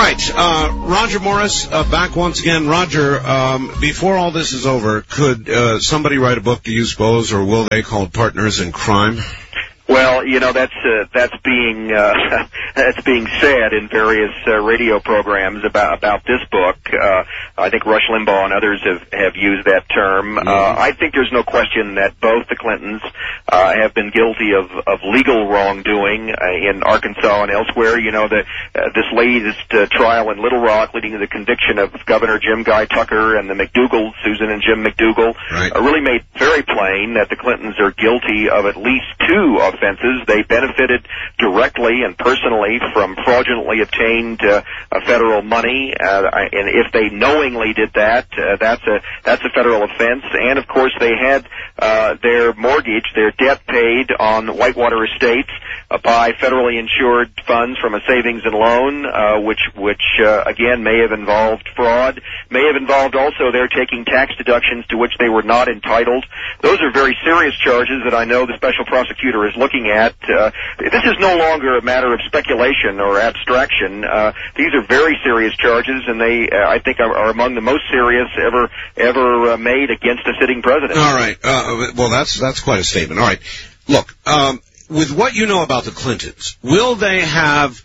right, Roger Morris, back once again. Roger, before all this is over, could somebody write a book, do you suppose, or will they, called Partners in Crime? Well, you know, that's being that's being said in various radio programs about this book. I think Rush Limbaugh and others have used that term. I think there's no question that both the Clintons have been guilty of legal wrongdoing in Arkansas and elsewhere. You know, this latest trial in Little Rock leading to the conviction of Governor Jim Guy Tucker and the McDougal, Susan and Jim McDougal, really made very plain that the Clintons are guilty of at least two offenses. They benefited directly and personally from fraudulently obtained federal money, and if they knowingly did that, that's a federal offense. And of course, they had their mortgage, their debt paid on Whitewater Estates by federally insured funds from a savings and loan, which again may have involved fraud, may have involved also their taking tax deductions to which they were not entitled. Those are very serious charges that I know the special prosecutor is looking at. This is no longer a matter of speculation or abstraction. These are very serious charges, and they, I think, are among the most serious ever made against a sitting president. All right. Well, that's quite a statement. All right. Look, with what you know about the Clintons, will they have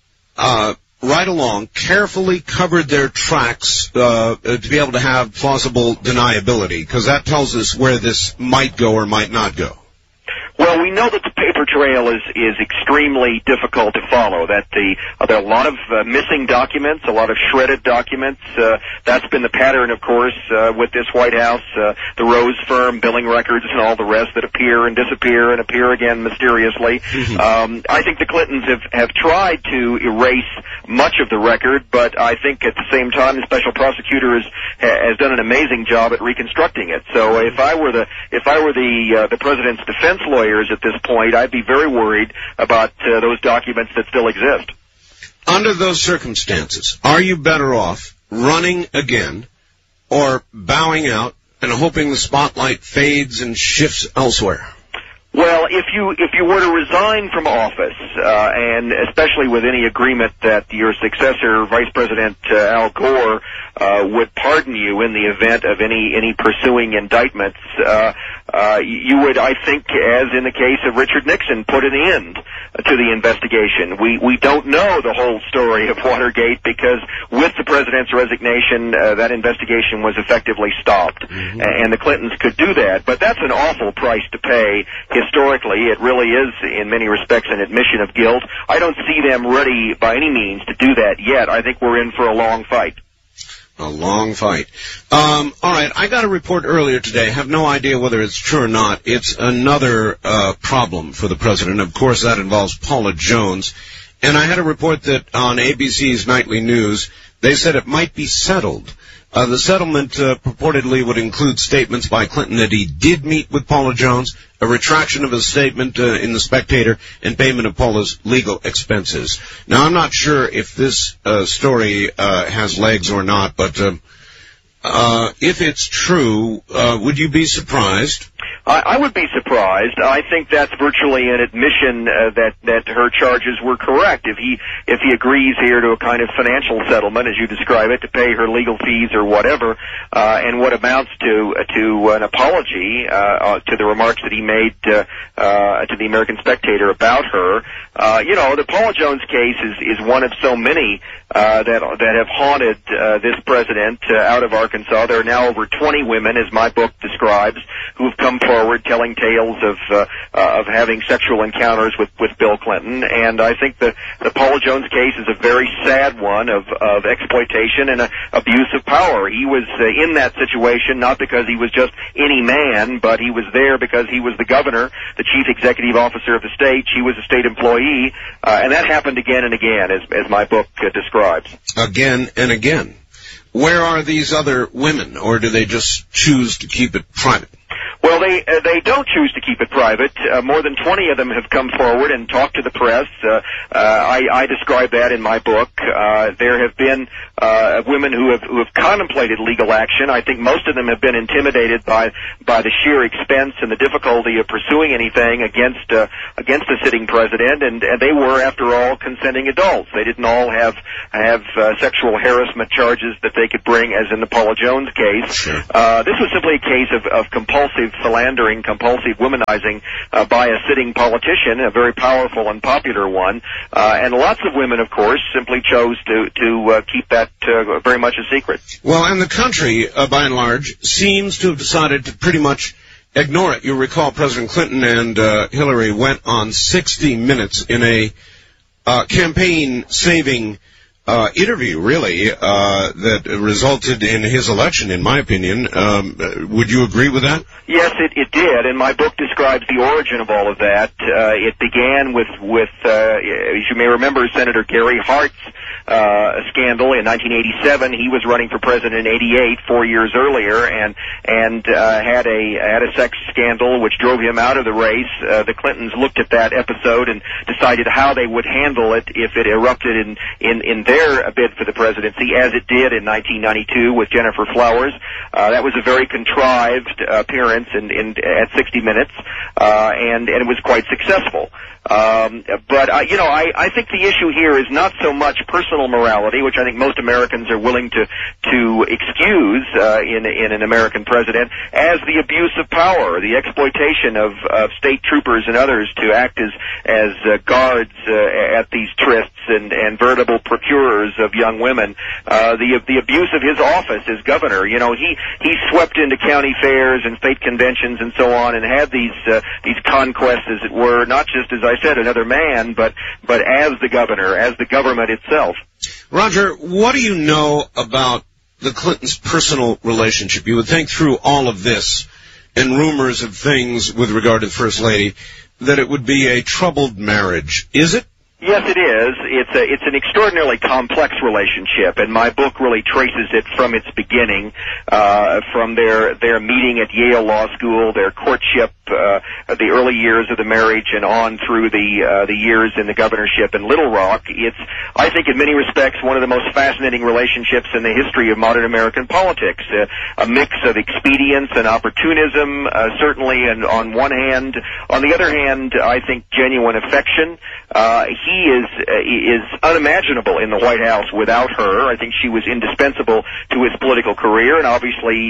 right along carefully covered their tracks to be able to have plausible deniability? Because that tells us where this might go or might not go. Well, we know that the paper trail is extremely difficult to follow, that there are a lot of missing documents, a lot of shredded documents. That's been the pattern, of course, with this White House, the Rose firm, billing records, and all the rest that appear and disappear and appear again mysteriously. I think the Clintons have tried to erase much of the record, but I think at the same time the special prosecutor has done an amazing job at reconstructing it. So if I were the president's defense lawyers at this point, I'd be very worried about those documents that still exist. Under those circumstances, are you better off running again or bowing out and hoping the spotlight fades and shifts elsewhere? Well, if you were to resign from office, and especially with any agreement that your successor, Vice President Al Gore, would pardon you in the event of any pursuing indictments, you would, I think, as in the case of Richard Nixon, put an end to the investigation. We don't know the whole story of Watergate because with the president's resignation, that investigation was effectively stopped, and the Clintons could do that. But that's an awful price to pay. Historically, it really is, in many respects, an admission of guilt. I don't see them ready by any means to do that yet. I think we're in for a long fight. A long fight. All right, I got a report earlier today. I have no idea whether it's true or not. It's another problem for the president. Of course, that involves Paula Jones. And I had a report that on ABC's Nightly News, they said it might be settled. The settlement purportedly would include statements by Clinton that he did meet with Paula Jones, a retraction of his statement in The Spectator, and payment of Paula's legal expenses. Now, I'm not sure if this story has legs or not, but if it's true, would you be surprised? I would be surprised. I think that's virtually an admission that her charges were correct. If he agrees here to a kind of financial settlement, as you describe it, to pay her legal fees or whatever, and what amounts to an apology to the remarks that he made to the American Spectator about her, the Paula Jones case is one of so many that have haunted this president out of Arkansas. There are now over 20 women, as my book describes, who have come forward telling tales of having sexual encounters with Bill Clinton. And I think the Paula Jones case is a very sad one of exploitation and abuse of power. He was in that situation not because he was just any man, but he was there because he was the governor, the chief executive officer of the state. She was a state employee, and that happened again and again, as my book describes. Again and again. Where are these other women, or do they just choose to keep it private? Well, they don't choose to keep it private. More than 20 of them have come forward and talked to the press. I describe that in my book. There have been women who have contemplated legal action. I think most of them have been intimidated by the sheer expense and the difficulty of pursuing anything against a sitting president, and they were, after all, consenting adults. They didn't all have sexual harassment charges that they could bring, as in the Paula Jones case. Sure. This was simply a case of compulsive philandering, compulsive womanizing by a sitting politician, a very powerful and popular one. And lots of women, of course, simply chose to keep that very much a secret. Well, and the country, by and large, seems to have decided to pretty much ignore it. You'll recall President Clinton and Hillary went on 60 Minutes in a campaign-saving interview, really, that resulted in his election, in my opinion. Would you agree with that? Yes, it did, and my book describes the origin of all of that. It began with as you may remember, Senator Gary Hart's scandal in 1987. He was running for president in '88, 4 years earlier, and had a sex scandal which drove him out of the race. The Clintons looked at that episode and decided how they would handle it if it erupted in their bid for the presidency, as it did in 1992 with Jennifer Flowers. That was a very contrived appearance at 60 Minutes, and it was quite successful. But I think the issue here is not so much personal morality, which I think most Americans are willing to excuse in an American president, as the abuse of power, the exploitation of state troopers and others to act as guards at these trysts and veritable procurers of young women. The abuse of his office as governor. He swept into county fairs and state conventions and so on, and had these conquests, as it were, not just, as I said, another man, but as the governor, as the government itself. Roger, what do you know about the Clintons' personal relationship? You would think through all of this and rumors of things with regard to the First Lady that it would be a troubled marriage. Is it? Yes, it is. It's an extraordinarily complex relationship, and my book really traces it from its beginning, from their meeting at Yale Law School, their courtship, the early years of the marriage, and on through the years in the governorship in Little Rock. It's, I think, in many respects, one of the most fascinating relationships in the history of modern American politics. A mix of expedience and opportunism, certainly, and on one hand. On the other hand, I think genuine affection. He is unimaginable in the White House without her. I think she was indispensable to his political career, and obviously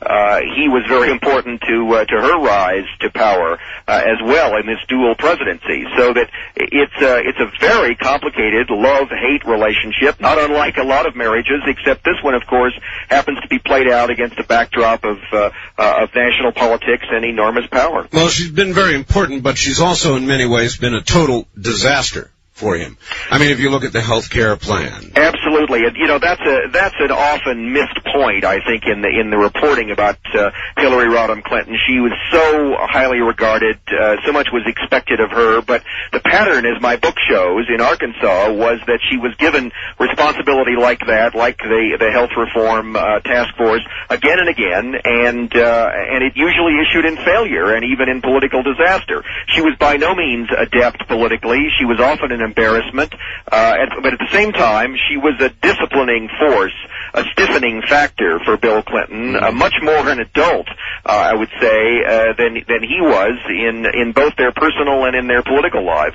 he was very important to her rise to power as well in this dual presidency. So that it's a very complicated love-hate relationship, not unlike a lot of marriages, except this one, of course, happens to be played out against a backdrop of national politics and enormous power. Well, she's been very important, but she's also in many ways been a total disaster for him. I mean, if you look at the health care plan. Absolutely. And, that's an often missed point, I think, in the reporting about Hillary Rodham Clinton. She was so highly regarded, so much was expected of her, but the pattern, as my book shows, in Arkansas, was that she was given responsibility like that, like the health reform task force, again and again, and it usually issued in failure and even in political disaster. She was by no means adept politically. She was often an embarrassment, but at the same time, she was a disciplining force, a stiffening factor for Bill Clinton, much more an adult, I would say, than he was in both their personal and in their political lives.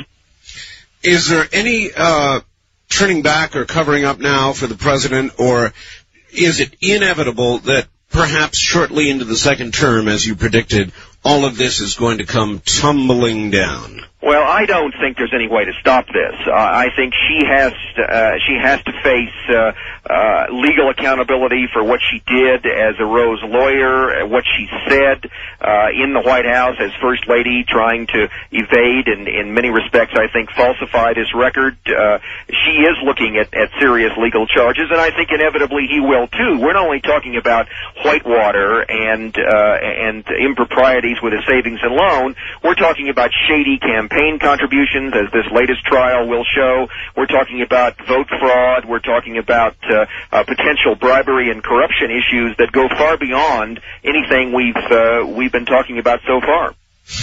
Is there any turning back or covering up now for the president, or is it inevitable that perhaps shortly into the second term, as you predicted, all of this is going to come tumbling down? Well, I don't think there's any way to stop this. I think she has to face legal accountability for what she did as a Rose lawyer, what she said in the White House as First Lady, trying to evade and in many respects, I think, falsified his record. She is looking at serious legal charges, and I think inevitably he will too. We're not only talking about Whitewater and improprieties with a savings and loan. We're talking about shady campaigns campaign contributions, as this latest trial will show. We're talking about vote fraud. We're talking about potential bribery and corruption issues that go far beyond anything we've been talking about so far.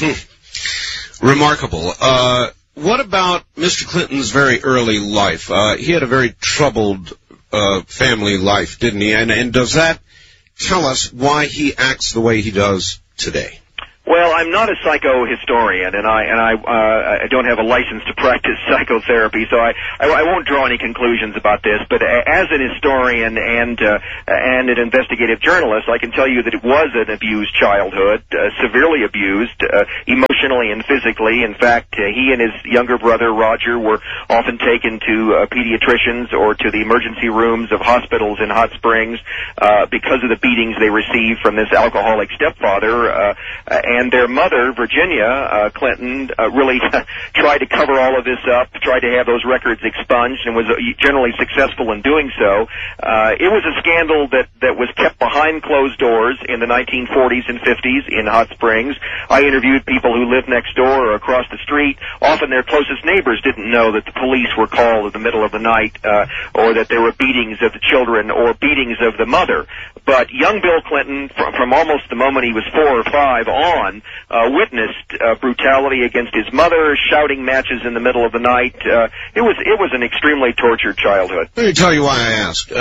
Remarkable. What about Mr. Clinton's very early life? He had a very troubled family life, didn't he? And does that tell us why he acts the way he does today? Well, I'm not a psychohistorian, and I don't have a license to practice psychotherapy, so I won't draw any conclusions about this. But as an historian and an investigative journalist, I can tell you that it was an abused childhood, severely abused, emotionally and physically. In fact, he and his younger brother Roger were often taken to pediatricians or to the emergency rooms of hospitals in Hot Springs because of the beatings they received from this alcoholic stepfather. And their mother, Virginia Clinton, really tried to cover all of this up, tried to have those records expunged, and was generally successful in doing so. It was a scandal that was kept behind closed doors in the 1940s and 50s in Hot Springs. I interviewed people who lived next door or across the street. Often their closest neighbors didn't know that the police were called in the middle of the night or that there were beatings of the children or beatings of the mother. But young Bill Clinton, from almost the moment he was 4 or 5 on, witnessed brutality against his mother, shouting matches in the middle of the night. It was an extremely tortured childhood. Let me tell you why I asked.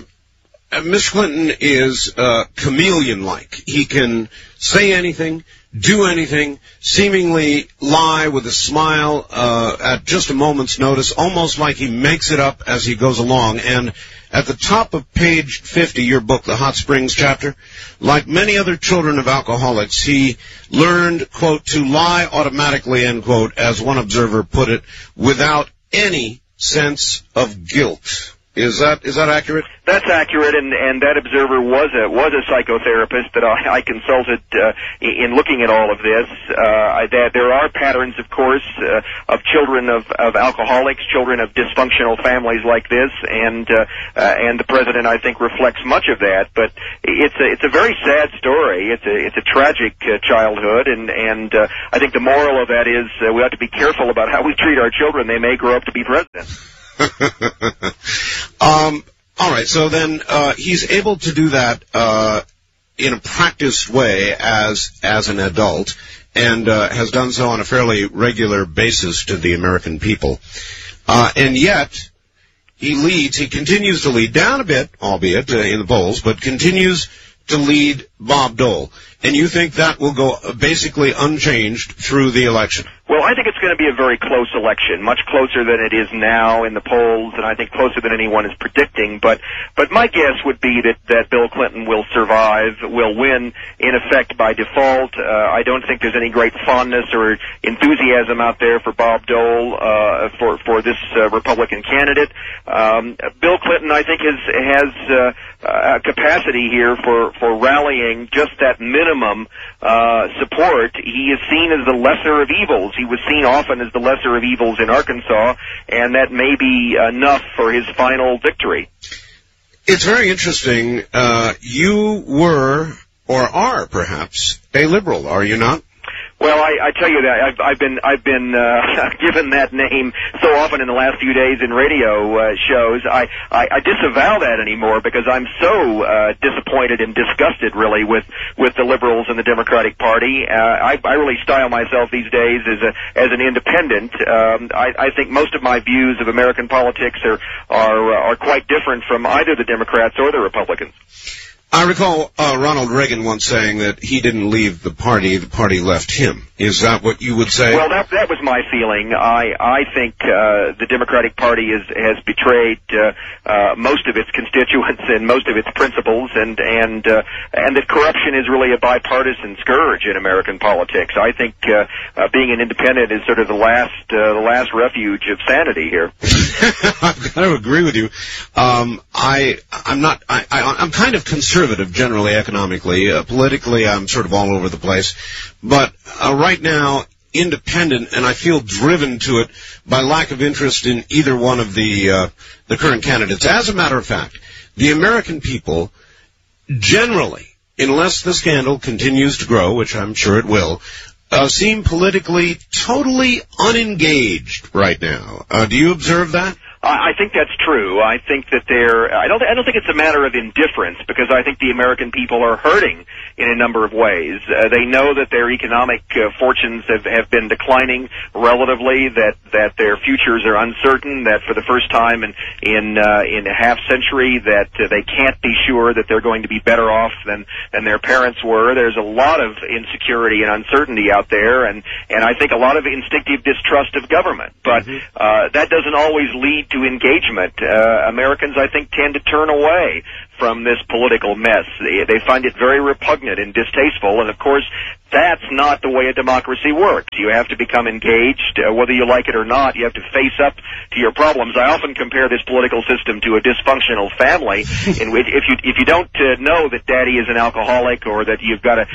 Mr. Clinton is chameleon-like. He can say anything, do anything, seemingly lie with a smile at just a moment's notice, almost like he makes it up as he goes along. And at the top of page 50, your book, The Hot Springs chapter, like many other children of alcoholics, he learned, quote, to lie automatically, end quote, as one observer put it, without any sense of guilt. Is that accurate? That's accurate, and that observer was a psychotherapist that I consulted in looking at all of this. There are patterns, of course, of children of alcoholics, children of dysfunctional families like this, and the president, I think, reflects much of that. But it's a very sad story. It's a tragic childhood, and I think the moral of that is we have to be careful about how we treat our children. They may grow up to be president. All right, so then he's able to do that in a practiced way as an adult, and has done so on a fairly regular basis to the American people. And yet, he continues to lead down a bit, albeit in the polls, but continues to lead Bob Dole. And you think that will go basically unchanged through the election? Well, I think it's going to be a very close election, much closer than it is now in the polls, and I think closer than anyone is predicting. But my guess would be that Bill Clinton will survive, will win, in effect, by default. I don't think there's any great fondness or enthusiasm out there for Bob Dole, for this Republican candidate. Bill Clinton, I think, has a capacity here for rallying just that minimum support. He is seen as the lesser of evils. He was seen often as the lesser of evils in Arkansas, and that may be enough for his final victory. It's very interesting. You were, or are perhaps, a liberal, are you not? Well, I tell you that I've been given that name so often in the last few days in radio shows. I disavow that anymore because I'm so disappointed and disgusted really with the liberals and the Democratic Party. I really style myself these days as an independent. I think most of my views of American politics are quite different from either the Democrats or the Republicans. I recall Ronald Reagan once saying that he didn't leave the party left him. Is that what you would say? Well, that was my feeling. I think the Democratic Party has betrayed most of its constituents and most of its principles, and that corruption is really a bipartisan scourge in American politics. I think being an independent is sort of the last refuge of sanity here. I've got to agree with you. I'm kind of conservative generally economically. Politically, I'm sort of all over the place. But right now, independent, and I feel driven to it by lack of interest in either one of the current candidates. As a matter of fact, the American people generally, unless the scandal continues to grow, which I'm sure it will, seem politically totally unengaged right now. Do you observe that? I think that's true. I think that I don't think it's a matter of indifference, because I think the American people are hurting in a number of ways. They know that their economic fortunes have been declining relatively, that their futures are uncertain, that for the first time in a half century that they can't be sure that they're going to be better off than their parents were. There's a lot of insecurity and uncertainty out there, and I think a lot of instinctive distrust of government. But that doesn't always lead to engagement. Americans, I think, tend to turn away from this political mess. They find it very repugnant and distasteful, and of course, that's not the way a democracy works. You have to become engaged, whether you like it or not. You have to face up to your problems. I often compare this political system to a dysfunctional family, in which if you don't know that daddy is an alcoholic, or that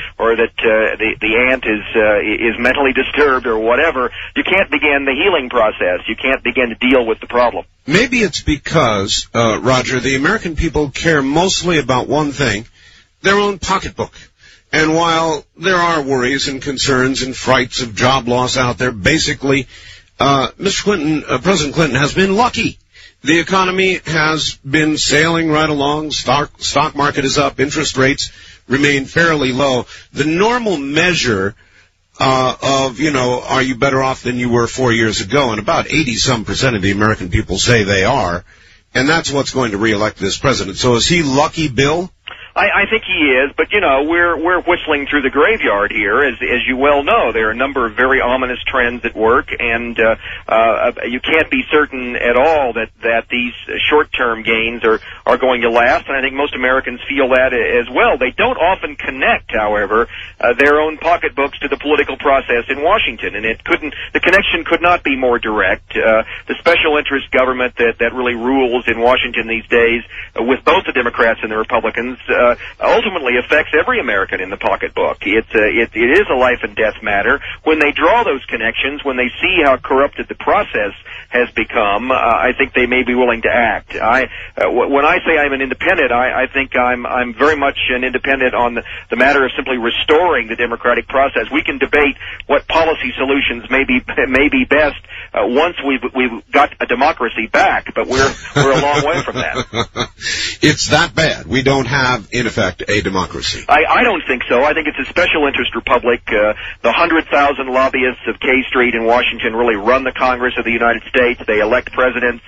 the aunt is mentally disturbed or whatever, you can't begin the healing process. You can't begin to deal with the problem. Maybe it's because, Roger, the American people care mostly about one thing, their own pocketbook. And while there are worries and concerns and frights of job loss out there, basically, President Clinton has been lucky. The economy has been sailing right along. Stock market is up. Interest rates remain fairly low. The normal measure of, are you better off than you were 4 years ago? And about 80-some% of the American people say they are. And that's what's going to reelect this president. So is he lucky, Bill? I think he is, but we're whistling through the graveyard here, as you well know. There are a number of very ominous trends at work, and you can't be certain at all that these short-term gains are going to last. And I think most Americans feel that as well. They don't often connect, however, their own pocketbooks to the political process in Washington, and the connection could not be more direct. The special interest government that really rules in Washington these days, with both the Democrats and the Republicans, ultimately affects every American in the pocketbook. It is a life and death matter. When they draw those connections, when they see how corrupted the process has become, I think they may be willing to act. When I say I'm an independent, I think I'm very much an independent on the matter of simply restoring the democratic process. We can debate what policy solutions may be best once we've got a democracy back, but we're a long way from that. It's that bad. We don't have, in effect, a democracy. I don't think so. I think it's a special interest republic. The 100,000 lobbyists of K Street in Washington really run the Congress of the United States. They elect presidents.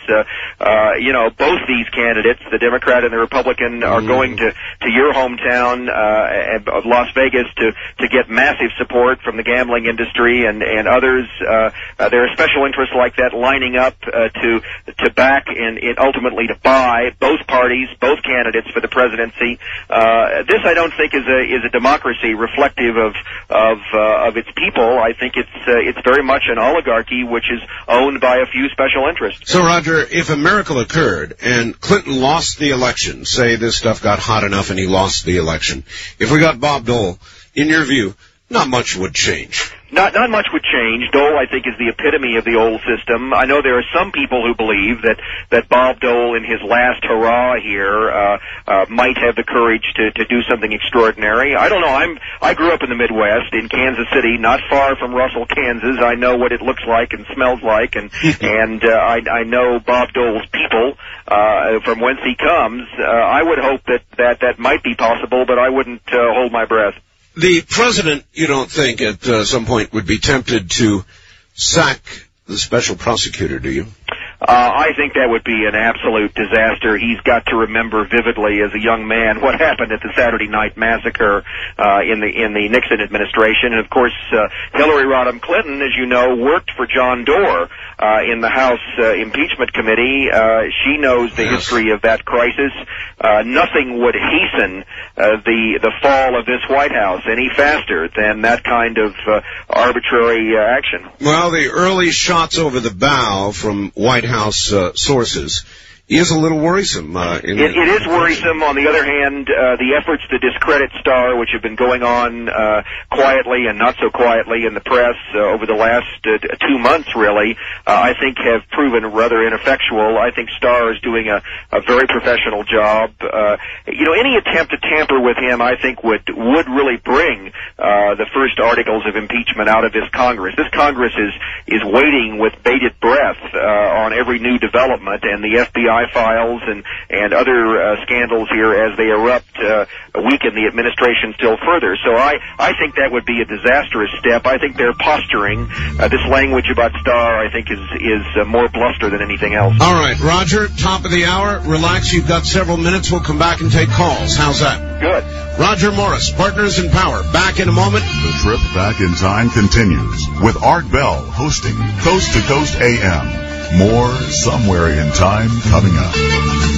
Both these candidates, the Democrat and the Republican, are going to your hometown of Las Vegas to get massive support from the gambling industry and others. There are special interests like that lining up to back and ultimately to buy both parties, both candidates for the presidency. This, I don't think, is a democracy reflective of its people. I think it's very much an oligarchy which is owned by a few special interests. So, Roger, if a miracle occurred and Clinton lost the election, say this stuff got hot enough and he lost the election, if we got Bob Dole, in your view, not much would change. Not much would change. Dole, I think, is the epitome of the old system. I know there are some people who believe that Bob Dole, in his last hurrah here, might have the courage to do something extraordinary. I don't know. I grew up in the Midwest, in Kansas City, not far from Russell, Kansas. I know what it looks like and smells like, and I know Bob Dole's people from whence he comes. I would hope that might be possible, but I wouldn't hold my breath. The president, you don't think, at some point would be tempted to sack the special prosecutor, do you? I think that would be an absolute disaster. He's got to remember vividly as a young man what happened at the Saturday night massacre in the Nixon administration. And of course, Hillary Rodham Clinton, as you know, worked for John Doerr in the House Impeachment Committee. She knows the history of that crisis. Nothing would hasten the fall of this White House any faster than that kind of arbitrary action. Well, the early shots over the bow from White House sources is a little worrisome. It is worrisome. On the other hand, the efforts to discredit Starr, which have been going on quietly and not so quietly in the press over the last 2 months, really, I think have proven rather ineffectual. I think Starr is doing a very professional job. Any attempt to tamper with him, I think, would really bring the first articles of impeachment out of this Congress. This Congress is waiting with bated breath on every new development, and the FBI files and other scandals here as they erupt weaken the administration still further. So I think that would be a disastrous step. I think they're posturing. This language about Starr, I think, is more bluster than anything else. All right, Roger, top of the hour. Relax, you've got several minutes. We'll come back and take calls. How's that? Good. Roger Morris, Partners in Power. Back in a moment. The trip back in time continues with Art Bell hosting Coast to Coast AM. More Somewhere in Time coming up.